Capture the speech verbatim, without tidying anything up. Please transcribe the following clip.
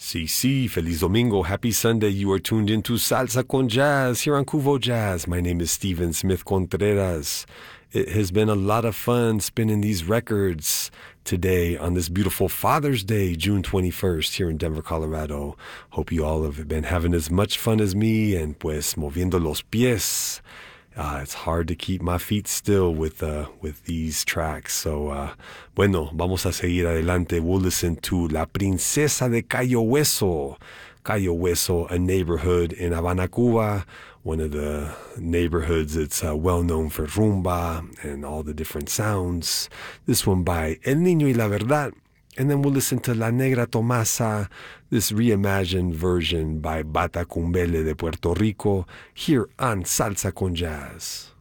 Sí, sí, feliz domingo, happy Sunday. You are tuned into Salsa con Jazz here on Cuvo Jazz. My name is Steven Smith Contreras. It has been a lot of fun spinning these records today on this beautiful Father's Day, June twenty-first, here in Denver, Colorado. Hope you all have been having as much fun as me and pues moviendo los pies. Uh, it's hard to keep my feet still with uh, with these tracks. So, uh, bueno, vamos a seguir adelante. We'll listen to La Princesa de Cayo Hueso. Cayo Hueso, a neighborhood in Havana, Cuba, one of the neighborhoods that's uh, well known for rumba and all the different sounds. This one by El Niño y la Verdad. And then we'll listen to La Negra Tomasa, this reimagined version by Bata Cumbele de Puerto Rico, here on Salsa con Jazz.